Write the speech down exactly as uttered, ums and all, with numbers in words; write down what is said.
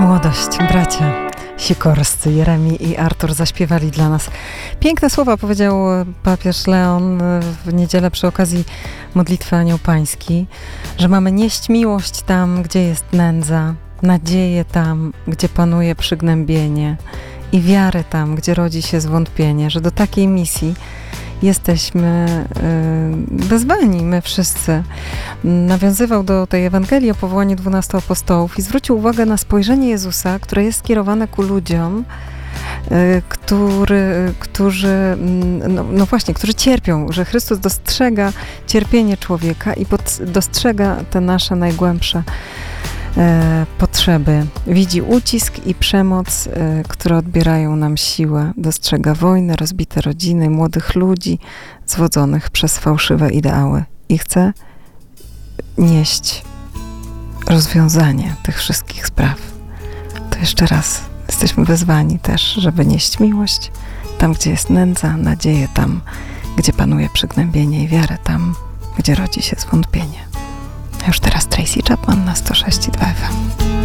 Młodość, bracia Sikorscy, Jeremi i Artur zaśpiewali dla nas. Piękne słowa powiedział papież Leon w niedzielę przy okazji modlitwy Anioł Pański, że mamy nieść miłość tam, gdzie jest nędza, nadzieję tam, gdzie panuje przygnębienie i wiarę tam, gdzie rodzi się zwątpienie, że do takiej misji jesteśmy y, wezwani, my wszyscy. Nawiązywał do tej Ewangelii o powołaniu dwunastu apostołów i zwrócił uwagę na spojrzenie Jezusa, które jest skierowane ku ludziom, y, który, którzy, no, no właśnie, którzy cierpią, że Chrystus dostrzega cierpienie człowieka i pod, dostrzega te nasze najgłębsze E, potrzeby. Widzi ucisk i przemoc, e, które odbierają nam siłę. Dostrzega wojnę, rozbite rodziny, młodych ludzi zwodzonych przez fałszywe ideały i chce nieść rozwiązanie tych wszystkich spraw. To jeszcze raz jesteśmy wezwani też, żeby nieść miłość tam, gdzie jest nędza, nadzieję tam, gdzie panuje przygnębienie i wiarę tam, gdzie rodzi się zwątpienie. A już teraz Tracy Chapman na sto sześć i dwa F M.